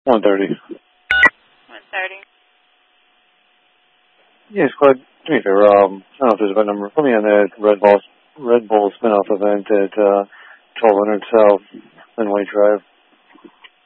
1:30. 1:30. Yes, Claude, do me a favor. I don't know if there's a better number. Put me on that Red Bull spin-off event at 1200 South Linway Drive.